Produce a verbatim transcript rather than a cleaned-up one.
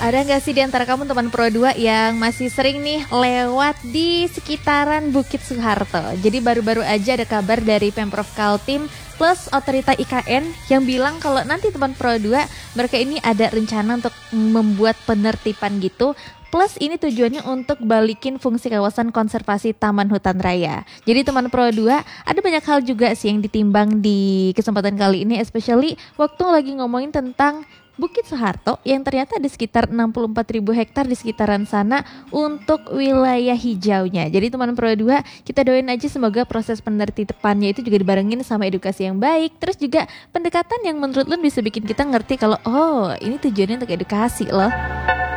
Ada nggak sih di antara kamu teman Pro dua yang masih sering nih lewat di sekitaran Bukit Soeharto? Jadi baru-baru aja ada kabar dari Pemprov Kaltim plus Otorita I K N yang bilang kalau nanti teman Pro dua mereka ini ada rencana untuk membuat penertiban gitu. Plus ini tujuannya untuk balikin fungsi kawasan konservasi Taman Hutan Raya. Jadi teman Pro dua ada banyak hal juga sih yang ditimbang di kesempatan kali ini, especially waktu lagi ngomongin tentang Bukit Soeharto yang ternyata ada sekitar enam puluh empat ribu hektar di sekitaran sana untuk wilayah hijaunya. Jadi teman Pro dua, kita doain aja semoga proses penertibannya itu juga dibarengin sama edukasi yang baik. Terus juga pendekatan yang menurut lu bisa bikin kita ngerti kalau oh ini tujuannya untuk edukasi loh.